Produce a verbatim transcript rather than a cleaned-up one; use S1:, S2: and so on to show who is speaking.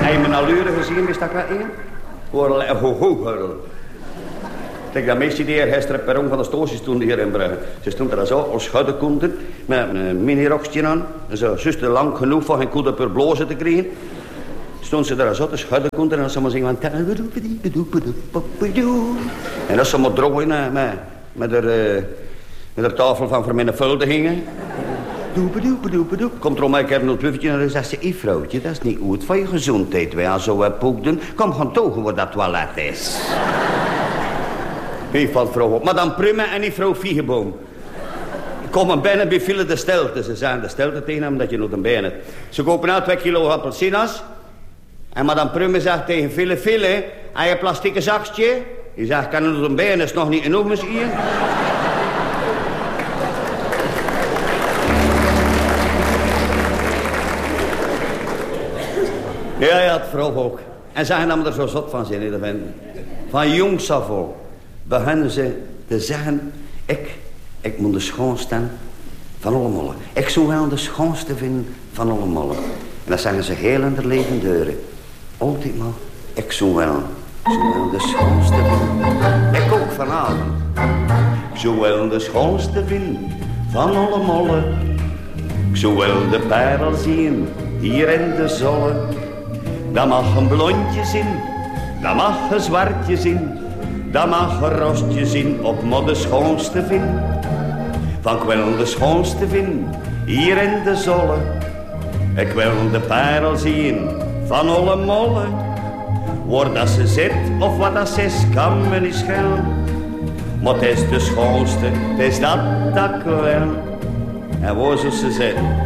S1: Heb je mijn allure gezien, is dat wel één? Hoor, ho, ho, ho. Kijk, dat meisje die gisteren het perron van de stoosjes stond hier in Brugge. Ze stond er zo, als schuddekoenten, met een minirokje aan. En zo, zuster lang genoeg voor geen koede per blozen te krijgen. Stond ze daar zo te schuddekoenten en dan zou maar zingen van... En dat ze maar drooien met, met, met, haar, uh, met haar tafel van vermenigvuldigingen. Komt er om een keer een puffetje en dan zegt ze... Hé vrouwtje, dat is niet goed voor je gezondheid. Wij aan zo'n poek doen. Kom gaan togen waar dat toilet is. Wie valt vrouw op? Madame Prumme en die vrouw Viegeboom. Komen binnen bij Fille de Stelte. Ze zeggen de Stelte tegen hem dat je nog een been hebt. Ze kopen nou twee kilo appelsinas. En madame Prumme zegt tegen Fille... Fille, heb je een plastieke zakje? Die zegt, kan nog een been, is nog niet genoeg misschien? Ja, ja, het vrouw ook. En zeggen dat we er zo zot van zijn, dat vinden. Van jongs af aan beginnen ze te zeggen... Ik, ik moet de schoonste van alle mollen. Ik zou wel de schoonste vinden van alle mollen. En dat zeggen ze heel in de leven deuren. Altijd maar, ik zou wel, ik zou wel de schoonste vinden. Ik ook vanavond. Ik zou wel de schoonste vinden van alle mollen. Ik zou wel de parel zien, hier in de zolle. Dat mag een blondje zijn, dat mag een zwartje zijn. Dat mag een rostje zijn, op maar de schoonste vinden. Van ik wil de schoonste vinden, hier in de zolle. Ik wil de parel zien, van alle mollen. Waar dat ze zit, of wat dat ze is, kan me niet schelen. Maar het is de schoonste, het is dat dat ik wil. En waar zou ze zitten?